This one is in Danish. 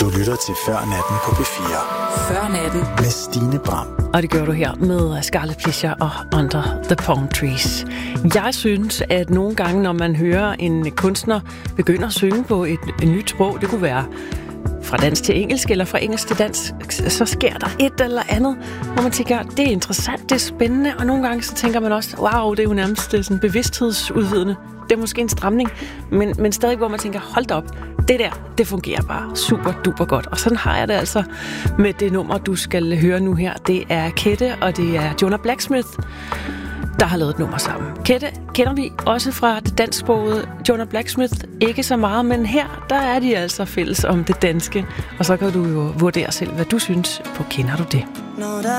Du lytter til Før Natten på P4. Før Natten med Stine Bram. Og det gør du her med Scarlet Pleasure og Under the Palm Trees. Jeg synes, at nogle gange, når man hører en kunstner begynde at synge på et nyt sprog, det kunne være fra dansk til engelsk eller fra engelsk til dansk, så sker der et eller andet, hvor man tænker, det er interessant, det er spændende, og nogle gange så tænker man også, wow, det er jo nærmest sådan bevidsthedsudvidende. Det er måske en stramning, men stadig, hvor man tænker, hold da op, det der, det fungerer bare super duper godt. Og sådan har jeg det altså med det nummer, du skal høre nu her. Det er Kette, og det er Jonah Blacksmith, der har lavet et nummer sammen. Kette kender vi også fra det dansksprogede. Jonah Blacksmith ikke så meget, men her, der er de altså fælles om det danske. Og så kan du jo vurdere selv, hvad du synes på Kender du det?